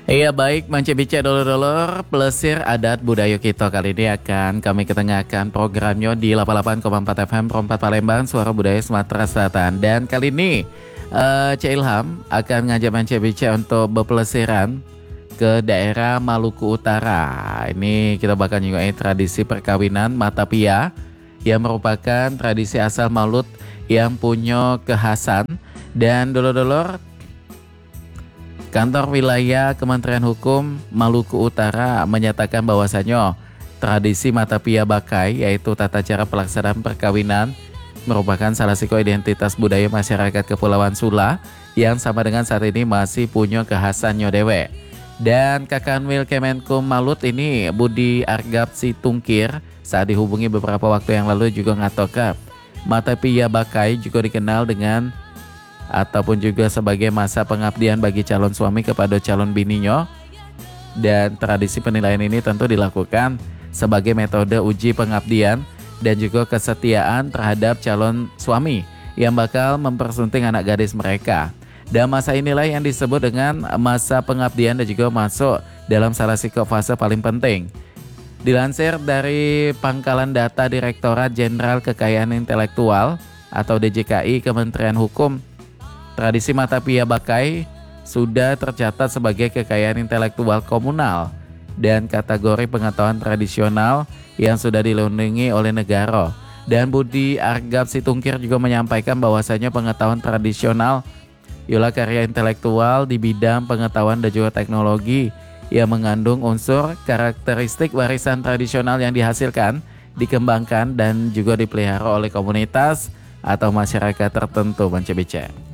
Iya baik, Mancebice Dolor-Dolor, Plesir Adat Budaya kita kali ini akan kami ketengahkan programnya di 88,4 FM Perempat Palembang, Suara Budaya Sumatera Selatan. Dan kali ini Cik Ilham akan ngajak Mancebice untuk berpelesiran ke daerah Maluku Utara. Ini kita bakal nyinggung tradisi perkawinan Matapia yang merupakan tradisi asal Malut yang punya kekhasan. Dan Dolor-Dolor, Kantor Wilayah Kementerian Hukum Maluku Utara menyatakan bahwasannya tradisi Matapia Bakai, yaitu tata cara pelaksanaan perkawinan, merupakan salah satu identitas budaya masyarakat Kepulauan Sula yang sama dengan saat ini masih punya kekhasannya dewe. Dan Kakanwil Kemenkum Malut ini Budi Argap Situngkir saat dihubungi beberapa waktu yang lalu juga ngatokan Matapia Bakai juga dikenal dengan ataupun juga sebagai masa pengabdian bagi calon suami kepada calon bininya. Dan tradisi penilaian ini tentu dilakukan sebagai metode uji pengabdian dan juga kesetiaan terhadap calon suami yang bakal mempersunting anak gadis mereka. Dan masa inilah yang disebut dengan masa pengabdian dan juga masuk dalam salah satu fase paling penting. Dilansir dari Pangkalan Data Direktorat Jenderal Kekayaan Intelektual atau DJKI Kementerian Hukum, tradisi Matapia Bakai sudah tercatat sebagai kekayaan intelektual komunal dan kategori pengetahuan tradisional yang sudah dilindungi oleh negara. Dan Budi Argap Situngkir juga menyampaikan bahwasanya pengetahuan tradisional ialah karya intelektual di bidang pengetahuan dan juga teknologi yang mengandung unsur karakteristik warisan tradisional yang dihasilkan, dikembangkan dan juga dipelihara oleh komunitas atau masyarakat tertentu. Mancebice.